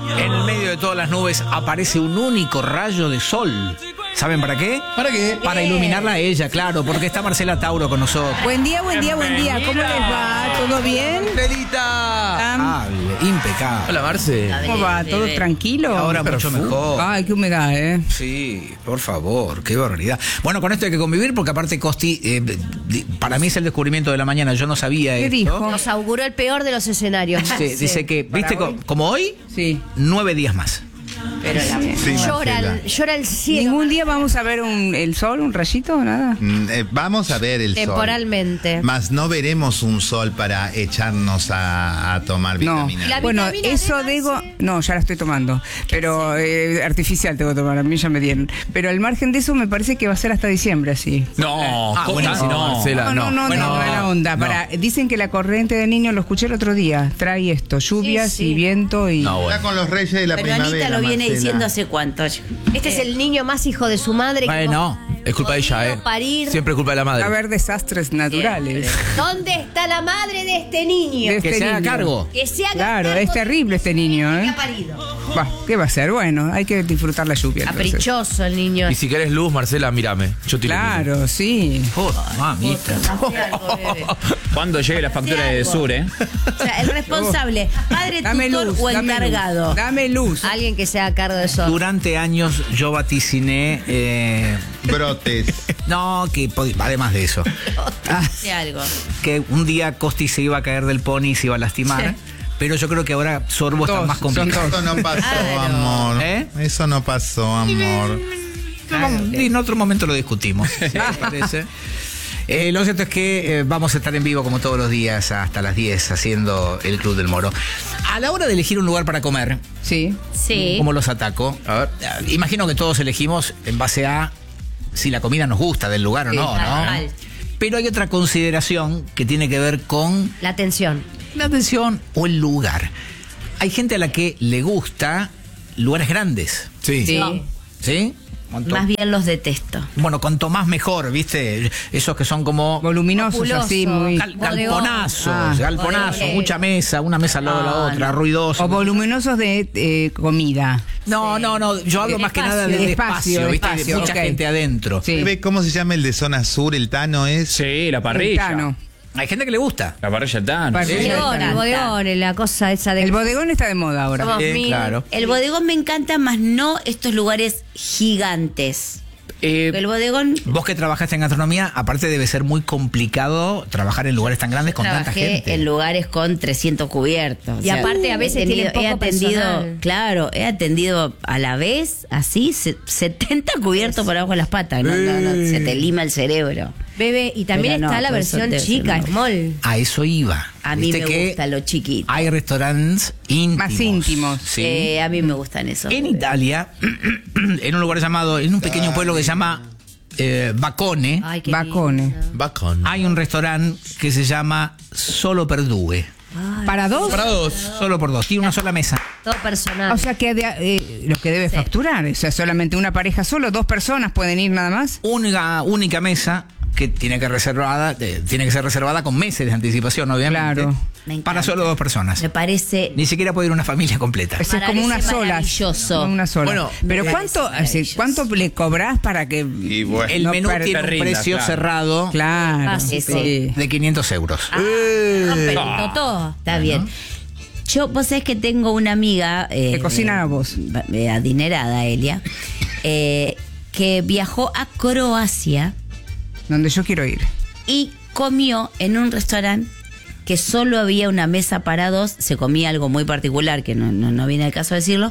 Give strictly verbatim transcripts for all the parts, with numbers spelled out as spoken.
En el medio de todas las nubes aparece un único rayo de sol. ¿Saben para qué? ¿Para qué? Para iluminarla a ella, claro, porque está Marcela Tauro con nosotros. Buen día, buen día, buen día. ¿Cómo les va? ¿Todo bien? ¡Marcelita! Impecable, impecable. Hola, Marce. ¿Cómo va? ¿Todo tranquilo? Ahora mucho mejor. Ay, qué humedad, ¿eh? Sí, por favor, qué barbaridad. Bueno, con esto hay que convivir porque aparte Costi, eh, para mí es el descubrimiento de la mañana, yo no sabía ¿Qué esto. dijo? Nos auguró el peor de los escenarios. Sí, dice que, viste, co- como hoy, Sí. nueve días más. Pero la- Sí, llora, Marcela. el, llora el cielo. ¿Ningún día vamos a ver un, el sol, un rayito, nada? Mm, eh, vamos a ver el Temporalmente. sol. Mas no veremos un sol para echarnos a, a tomar No. vitamina. La Bueno, vitamina eso D, digo, Marce. no, ya la estoy tomando, pero eh, artificial tengo que tomar, a mí ya me dieron. Pero al margen de eso me parece que va a ser hasta diciembre así. No, Ah, ¿cómo buenísimo. no, Marcela? No, no, no, Bueno, no, mala onda. no. Para, dicen que la corriente de niño, lo escuché el otro día, trae esto, lluvias Sí, sí. y viento y... No, Está bueno. con los reyes de la Pero primavera. Anita lo viene Marcela. diciendo hace cuánto. Este es el niño más hijo de su madre. que Bueno, Es culpa de ella, podido ¿eh? parir. Siempre es culpa de la Va a madre. haber desastres naturales. ¿Dónde está la madre de este niño? De que este se haga niño. cargo. Que se haga Claro, cargo es de terrible este niño, que ¿eh? ha parido. Va, ¿qué va a ser? Bueno, hay que disfrutar la lluvia. entonces. Caprichoso el niño. Y si querés luz, Marcela, mírame. Yo te ilumino. Claro, sí. Oh, mamita. Hace algo, bebé. Cuando llegue la factura de Sur, ¿eh? O sea, el responsable, padre, Dame tutor luz, o dame encargado. luz. Dame luz. Alguien que se haga cargo de eso. Durante años yo vaticiné, eh, Brotes. no, que pod- además de eso, Hace algo. que un día Costi se iba a caer del pony y se iba a lastimar. Pero yo creo que ahora Sorbo está Dos, más son complicado. Eso no pasó, Claro. amor. ¿Eh? Eso no pasó, amor. Y en otro momento lo discutimos, ¿sí? ¿Te parece? Eh, lo cierto es que eh, vamos a estar en vivo como todos los días hasta las diez haciendo el Club del Moro. A la hora de elegir un lugar para comer, Sí. Sí. ¿cómo los ataco? A ver. Eh, Imagino que todos elegimos en base a si la comida nos gusta del lugar o Sí, no, ¿no? normal. Pero hay otra consideración que tiene que ver con La atención. la atención o el lugar. Hay gente a la que le gusta lugares grandes, Sí. Sí. No. ¿sí? Cuanto- Más bien los detesto. Bueno, cuanto más mejor, ¿viste? Esos que son como Voluminosos Populoso. así, muy... gal- Bodegón. galponazos, Ah. galponazos, Bodegón. mucha mesa, una mesa al lado de la No, otra, no. ruidoso. O voluminosos de eh, comida. No, no, no, yo hablo De más que espacio, nada de, de de espacio, espacio, de ¿viste? espacio, Mucha ok. gente adentro. Sí. ¿Ve cómo se llama el de zona sur? ¿El Tano es? Sí, la parrilla. El Tano. Hay gente que le gusta. La parrilla Tano. Parrilla. Sí. El bodegón, el bodegón, la cosa esa de... El bodegón está de moda ahora. Somos Eh, mil. claro. El bodegón me encanta, más no estos lugares gigantes. Eh, El bodegón Vos que trabajaste en gastronomía, aparte debe ser muy complicado trabajar en lugares tan grandes con tanta trabajé gente. en lugares con trescientos cubiertos. Y aparte a veces he tenido- tienen poco he atendido, personal. claro, he atendido a la vez, así, se- setenta cubiertos por abajo de las patas. No, no, no, se te lima el cerebro. Bebé, y también Pero no, está la por eso versión te- chica, no. small. A eso iba. A mí Viste me que gusta lo chiquito. hay restaurantes íntimos. Más íntimos. Sí. Eh, a mí me gustan esos. En Italia, en un lugar llamado, en un pequeño pueblo que se llama eh, Bacone, Ay, qué Bacone. lindo. Bacon. hay un restaurante que se llama Solo per Due. ¿Para dos? Para dos. Solo por dos. Tiene una sola mesa. Todo personal. O sea que de- eh, lo que debe facturar, o sea, solamente una pareja solo, dos personas pueden ir nada más. Única, única mesa que tiene que reservada, eh, tiene que ser reservada con meses de anticipación, obviamente. Claro. Me encanta. Para solo dos personas. Me parece Ni siquiera puede ir una familia completa. Esa es como una Parece sola. maravilloso. Como una sola. Bueno, pero me ¿cuánto, parece así, maravilloso. ¿cuánto le cobrás para que Y bueno. El no menú per- tiene te un rindas, precio claro. cerrado Claro. Ah, sí, sí. de quinientos euros. Rompe Ah. el totó. Está bien. Yo, vos sabés que tengo una amiga. Eh, Te cocina a vos. eh, adinerada, Elia. eh, que viajó a Croacia Donde yo quiero ir. y comió en un restaurante que solo había una mesa para dos. Se comía algo muy particular, que no, no, no viene al caso decirlo.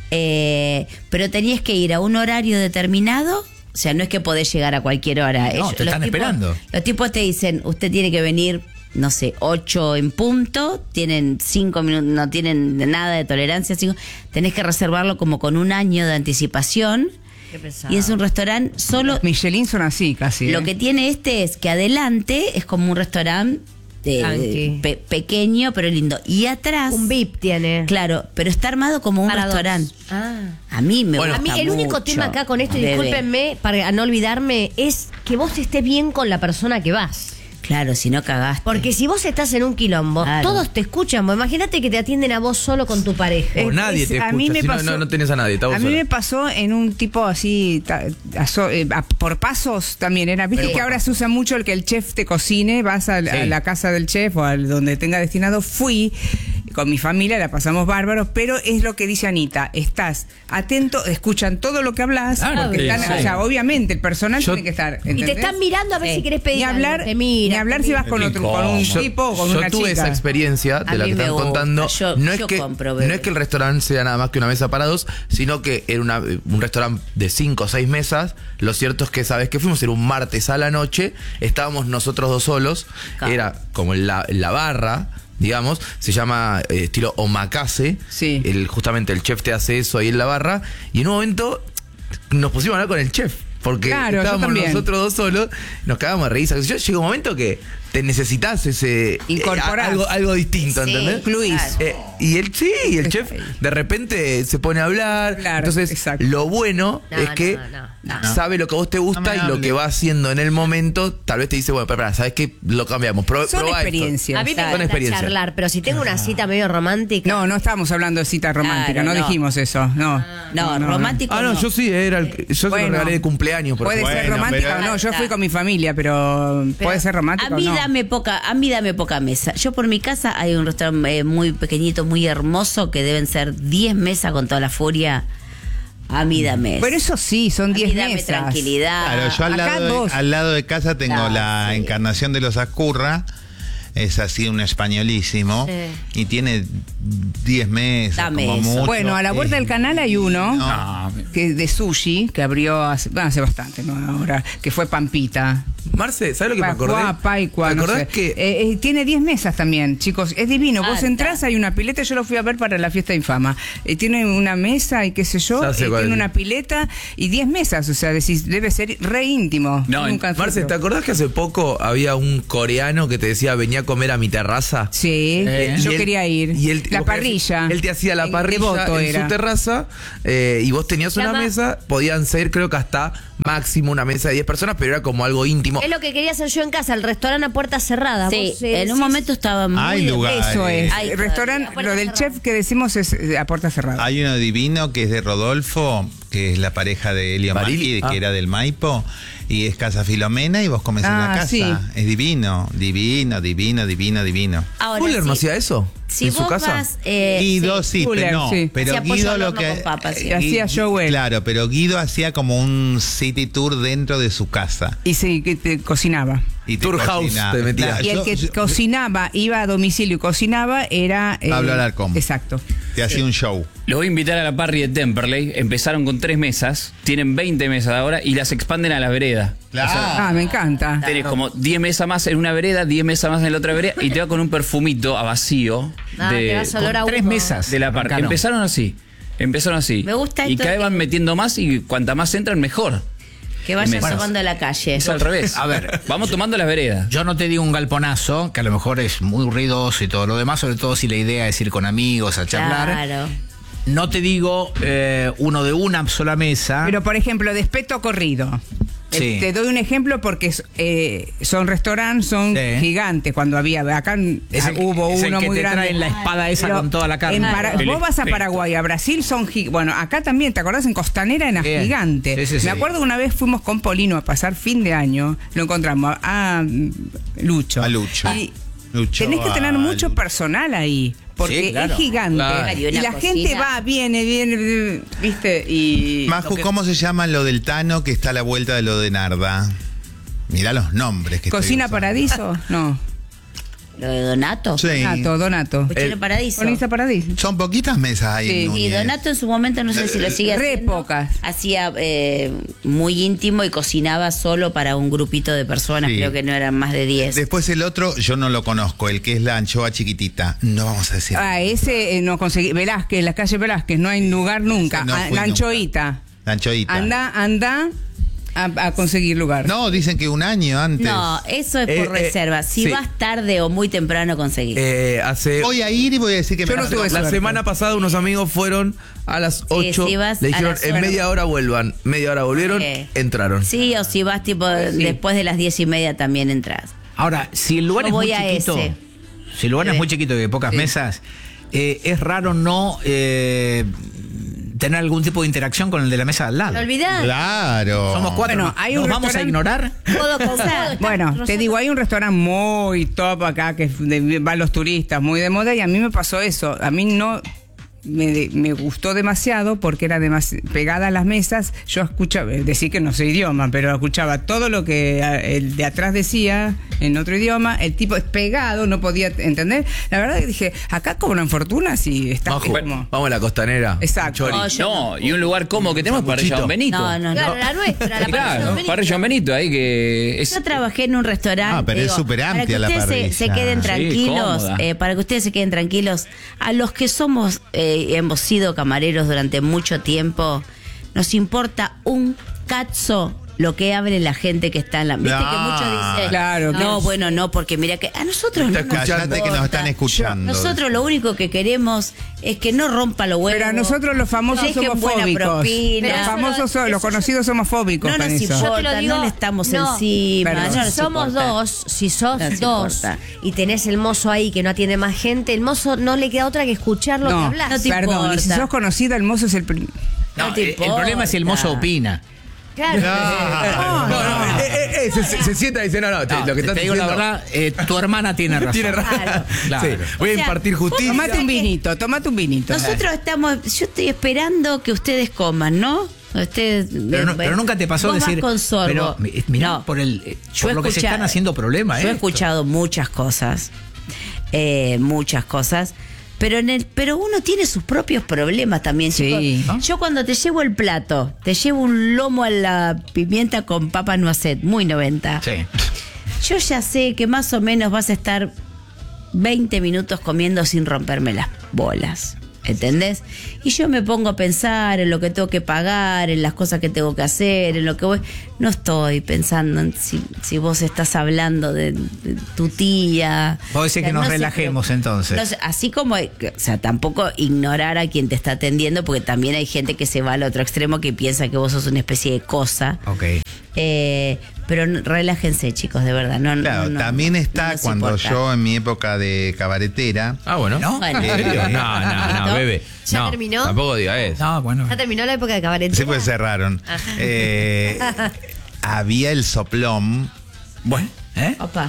eh, pero tenías que ir a un horario determinado. O sea, no es que podés llegar a cualquier hora. No, te los están tipos- esperando. Los tipos te dicen, usted tiene que venir, no sé, ocho en punto, tienen cinco minutos, no tienen nada de tolerancia, cinco, tenés que reservarlo como con un año de anticipación. Qué pesado. Y es un restaurante solo. Michelin son así casi. Lo ¿eh? que tiene este es que adelante es como un restaurante de- Tranqui. pe- pequeño pero lindo. Y atrás, Un V I P tiene. claro, pero está armado como un Para dos. restaurante. Ah. A mí me Bueno, A mí gusta el único mucho, tema acá con esto, y bebé. discúlpenme para no olvidarme, es que vos estés bien con la persona que vas. Claro, si no cagaste. Porque si vos estás en un quilombo, Claro. todos te escuchan. Vos Imagínate que te atienden a vos solo con tu pareja. O Es- nadie es- te a escucha. mí me si no, pasó- no, no tenés a nadie. estás A vos mí sola. me pasó en un tipo así, ta- a so- eh, a- por pasos también. Era, viste Pero que por ahora se usa mucho el que el chef te cocine, vas a, a Sí. la casa del chef o al donde tenga destinado. Fui con mi familia, la pasamos bárbaros, pero es lo que dice Anita, estás atento, escuchan todo lo que hablas, Claro, porque sí, están, sí. o sea, obviamente el personal Yo- tiene que estar. Y te ¿entendés? están mirando a ver Sí. si querés pedir Ni hablar, algo. Te mira, ni hablar te si mira. vas con Qué otro, con un incómodo. tipo o con yo una tuve chica. esa experiencia de A la mí que me están gusta, contando. yo- no, es yo que, compro, no bebé. es que el restaurante sea nada más que una mesa para dos, sino que era una, un restaurante de cinco o seis mesas. Lo cierto es que, ¿sabes qué? Fuimos, era un martes a la noche, estábamos nosotros dos solos, Claro. era como la, la barra, digamos, se llama eh, estilo omakase. Sí. El, justamente el chef te hace eso ahí en la barra, y en un momento nos pusimos a hablar con el chef. Porque Claro, yo estábamos también. nosotros dos solos, nos cagamos de risa. Yo, llega un momento que te necesitas ese eh, Incorporar. algo, algo distinto, Sí, ¿entendés? incluís. claro. Eh, y el sí, y el chef de repente se pone a hablar. Claro, Entonces, exacto. lo bueno No, es que no, no, no. sabe lo que a vos te gusta No me y lo hables. que va haciendo en el momento. Tal vez te dice, bueno, pero ¿sabes qué? Lo cambiamos. Pro, Son probá esto. experiencias. A mí me Con encanta experiencia. charlar, pero si tengo una cita medio romántica. No, no estábamos hablando de cita romántica, Claro, no, no. dijimos eso, no. No, romántico Ah, no, no. yo sí, era el, que- yo se Bueno, lo regalé de cumpleaños. por Puede ejemplo. ser Bueno, romántica pero- o no, yo fui con mi familia, pero, Pero puede ser romántica A mí o no. dame poca, a mí dame poca mesa. Yo por mi casa hay un restaurante eh, muy pequeñito, muy hermoso, que deben ser diez mesas con toda la furia. A mí dame. Pero eso sí, son A mí diez dame mesas. tranquilidad. Claro, yo al acá lado, de, dos. al lado de casa tengo Claro, la sí. encarnación de los Ascurra. Es así un españolísimo. Sí. Y tiene diez meses. Dame como eso. mucho. Bueno, a la vuelta del canal hay uno No. que de sushi que abrió hace, bueno, hace bastante, ¿no? Ahora, que fue Pampita. Marce, ¿sabes lo que me acordé? Pacua, Paicua, ¿Te no acordás sé. que Eh, eh, tiene diez mesas también, chicos. Es divino. Ah, Vos está. entrás, hay una pileta. Yo lo fui a ver para la fiesta infama. Eh, tiene una mesa y qué sé yo. Ya eh, sé cuál tiene es. una pileta y diez mesas. O sea, decís, debe ser re íntimo. No, Nunca fui, Marce, pero- ¿te acordás que hace poco había un coreano que te decía venía a comer a mi terraza? Sí, Eh, yo y él- quería ir. y él- la vos querés- parrilla. Él te hacía la En parrilla Devoto en era. su terraza eh, y vos tenías una Llama- mesa, podían ser creo que hasta máximo una mesa de diez personas, pero era como algo íntimo. Es lo que quería hacer yo en casa, el restaurante a puerta cerrada. Sí, Vos, eh, en un decís- momento estaba muy... Hay lugares. Eso es. Ay, el todavía, restaurante, a puerta lo del cerrada. chef que decimos es eh, a puerta cerrada. Hay uno divino que es de Rodolfo, que es la pareja de Elio Barili, Marchi, ah. que era del Maipo, y es Casa Filomena, y vos comes en Ah, la casa. sí. Es divino, divino, divino, divino, divino. Ahora, ¿Fuller sí, no hacía eso? si ¿En su vos casa? vas... eh, Guido sí, Fuller, pero no. sí. Pero Hacía pollo Guido al lo horno que con papas, sí. Gui- Hacía Joel. Claro, pero Guido hacía como un city tour dentro de su casa. Y sí, que te cocinaba. Y te Tour house cocinaba. te metía. Claro, Y el yo- que yo- cocinaba, iba a domicilio y cocinaba, era... eh, Pablo Alarcón. Exacto. Te hacía un show. Lo voy a invitar a la parry de Temperley. Empezaron con tres mesas, tienen veinte mesas ahora y las expanden a la vereda. Claro. Ah, me encanta. Tenés como diez mesas más en una vereda, diez mesas más en la otra vereda y te va con un perfumito a vacío Ah, te vas a olor a Tres humo. mesas. de la parry. Arrancano. Empezaron así. Empezaron así. Me gusta Y esto cada vez que- van metiendo más y cuanta más entran, mejor. Que vayas Mesas. tomando a la calle. Es al revés. A ver. Vamos tomando las veredas. Yo no te digo un galponazo, que a lo mejor es muy ruidoso y todo lo demás, sobre todo si la idea es ir con amigos a charlar. Claro. No te digo eh, uno de una sola mesa. Pero, por ejemplo, despeto corrido. Sí. Eh, Te doy un ejemplo porque eh, son restaurantes, son Sí. gigantes. Cuando había, acá Es el- hubo es el uno que muy te grande. traen la espada esa Pero con toda la carne. en Para- El vos vas a espeto. Paraguay, a Brasil son gigantes. Bueno, acá también, ¿te acordás? En Costanera era Bien. gigante. Sí, sí, sí. Me acuerdo que una vez fuimos con Polino a pasar fin de año, lo encontramos a, a Lucho. A Lucho. Y Lucho, tenés que tener a mucho Lucho. personal ahí. Porque Sí, claro. es gigante. Claro. Y Y una la gente cocina. va, viene, viene, ¿viste? Y. Maju, ¿cómo se llama lo del Tano que está a la vuelta de lo de Narda? Mirá los nombres que estoy ¿Cocina usando. Paradiso? No. Lo de Donato. Sí. Donato, Donato. Cochero Paradiso. Cocina Paradiso. Son poquitas mesas ahí. Sí. en Y Núñez. Donato en su momento, no sé si lo sigue Re haciendo, pocas. hacía eh, muy íntimo y cocinaba solo para un grupito de personas, Sí. creo que no eran más de diez. Después el otro, yo no lo conozco, el que es la anchoa chiquitita. No vamos a decir. Ah, ese eh, no conseguí. Velázquez, la calle Velázquez, no hay lugar nunca. Ese no Ah, fui la nunca. anchoita. La anchoita. Anda, anda a, a conseguir lugar. No, dicen que un año antes. No, eso es Eh, por eh, reserva. Si sí. vas tarde o muy temprano, conseguís. Eh, hace Voy a ir y voy a decir que Yo me no tuve la suerte. semana pasada unos amigos fueron a las ocho. si vas le a dijeron las en ocho. media hora vuelvan. Media hora volvieron, Eh. entraron. Sí, o si vas tipo después de las diez y media también entras. Ahora, si el lugar Yo es muy voy a chiquito, ese. si el lugar es Sí. muy chiquito y de pocas mesas, eh, es raro no eh, tener algún tipo de interacción con el de la mesa al lado. ¿Te olvidás? Claro. Somos cuatro. Bueno, ¿no? hay ¿Nos un vamos a restaurante- ignorar? Codo con codo. Bueno, Nosotros- te digo, hay un restaurante muy top acá que de- van los turistas, muy de moda, y a mí me pasó eso. A mí no me, me gustó demasiado porque era demasi- pegada a las mesas. Yo escuchaba, decir que no sé idioma, pero escuchaba todo lo que eh, el de atrás decía en otro idioma. El tipo es pegado, no podía entender. La verdad que dije, acá cobran fortunas y está Vamos, como... vamos a la costanera. Exacto. Chori. No, yo No, y un lugar cómodo que tenemos para sanguchito. John Benito. No, no, Claro, no. la nuestra, la Claro, parrilla para John Benito ahí que es. Yo trabajé en un restaurante. Ah, pero es súper amplia la Para que ustedes se, parrilla. se queden Sí, tranquilos, cómoda. eh, para que ustedes se queden tranquilos, a los que somos, eh, hemos sido camareros durante mucho tiempo, nos importa un cazzo lo que hable la gente que está en la... ¿Viste No, que muchos dicen? claro, No, claro. bueno, no, porque mira que a nosotros no Está nos Cállate que nos importa. están escuchando. Nosotros lo único que queremos es que no rompa los huevos. Pero a nosotros los famosos dejen somos buena fóbicos. propina. Los Pero famosos, eso son- lo- los eso- conocidos somos fóbicos No con nos eso. importa, Yo te lo digo, no le estamos no. encima. Perdón. no nos Somos importa. dos, si sos No nos dos importa. y tenés el mozo ahí que no atiende más gente, el mozo no le queda otra que escuchar lo que No, hablas. No te perdón, y si importa. sos conocido, el mozo es el prim- No, No te eh, el problema es si el mozo importa. opina. Claro. No, no, eh, eh, eh, se, se- se sienta y dice, no, no, te- No, lo que te estás digo la diciendo... verdad, eh, tu hermana tiene razón. Tiene razón. Claro. Claro. Sí, voy a O sea, impartir justicia. Tomate un vinito, tomate un vinito. Nosotros estamos, yo estoy esperando que ustedes coman, ¿no? Ustedes, Pero, no- pero nunca te pasó vos vas decir, con sorbo. pero mi- mirá, No. por, el, eh, Yo por he lo que se escuchado- están haciendo problemas. Yo he ¿eh? escuchado muchas cosas, eh, muchas cosas, pero en el, pero uno tiene sus propios problemas también. Sí. chicos. ¿No? Yo cuando te llevo el plato, te llevo un lomo a la pimienta con papa noisette, muy noventa. Sí. Yo ya sé que más o menos vas a estar veinte minutos comiendo sin romperme las bolas. ¿Entendés? Y yo me pongo a pensar en lo que tengo que pagar, en las cosas que tengo que hacer, en lo que voy. No estoy pensando en si, si vos estás hablando de, de tu tía. Vos decís O sea, que nos no sé, relajemos, pero- entonces. no sé, así como, o sea, tampoco ignorar a quien te está atendiendo, porque también hay gente que se va al otro extremo que piensa que vos sos una especie de cosa. Ok. Eh, pero no- relájense, chicos, de verdad. No, Claro, no, no, también no está nos cuando importa. yo en mi época de cabaretera, Ah, bueno. ¿No? Bueno. ¿En serio? No, no, no, bebé. ¿Ya No, terminó? Tampoco diga eso. No, bueno. Ya terminó la época de cabaret. sí, pues cerraron. Eh, había el soplón. Bueno, ¿eh? Opa.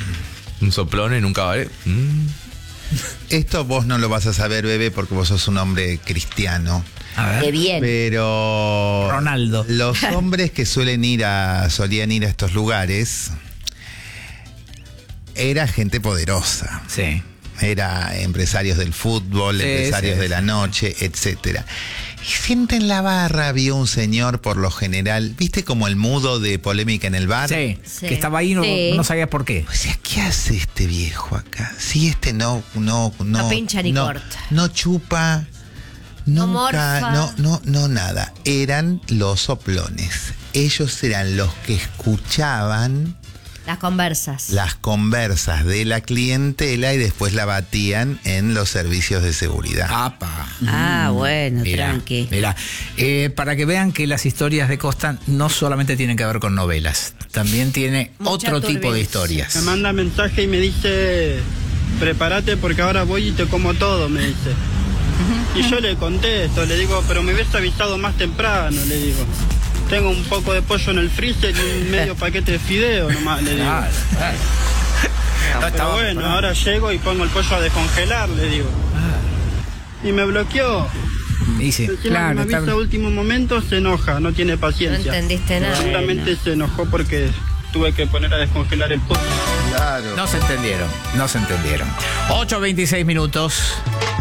Un soplón en un cabaret. Mm. Esto vos no lo vas a saber, bebé, porque vos sos un hombre cristiano. A Qué ver. bien. Pero Ronaldo. los hombres que suelen ir a, solían ir a estos lugares, era gente poderosa. Sí. Era empresarios del fútbol, Sí, empresarios sí, de la noche, etcétera. Y siempre en la barra había un señor, por lo general, ¿viste como el mudo de Polémica en el bar? Sí, Sí. que estaba ahí y no, Sí. no sabías por qué. O sea, ¿qué hace este viejo acá? Si este no, no, no, No pincha ni no, corta. no chupa, No nunca, morfa. no, no, no nada. Eran los soplones. Ellos eran los que escuchaban Las conversas. las conversas de la clientela y después la batían en los servicios de seguridad. Apa. Ah, bueno, Mira, tranqui. mira. Eh, para que vean que las historias de Costa no solamente tienen que ver con novelas, también tiene Mucha otro tipo de turbiedad. historias. Me manda mensaje y me dice, prepárate porque ahora voy y te como todo, me dice. Y yo le contesto, le digo, pero me hubieras avisado más temprano, le digo. Tengo un poco de pollo en el freezer y un medio paquete de fideo nomás, le digo. Claro, claro. No Pero estaba bueno, preparado. ahora llego y pongo el pollo a descongelar, le digo. Y me bloqueó. Y sí. Encima Claro, que me está avisa a bien. último momento, se enoja, no tiene No paciencia. entendiste nada. Seguramente se enojó porque tuve que poner a descongelar el pollo. Claro. No se entendieron, no se entendieron. ocho veintiséis minutos.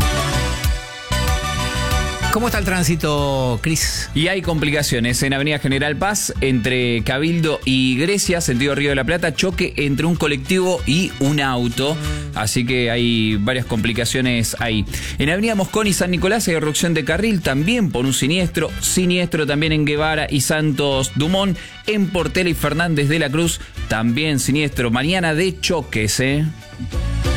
¿Cómo está el tránsito, Cris? Y hay complicaciones en Avenida General Paz, entre Cabildo y Grecia, sentido Río de la Plata, choque entre un colectivo y un auto. Así que hay varias complicaciones ahí. En Avenida Moscón y San Nicolás hay reducción de carril, también por un siniestro. Siniestro también en Guevara y Santos Dumont. En Portela y Fernández de la Cruz, también siniestro. Mañana de choques, ¿eh?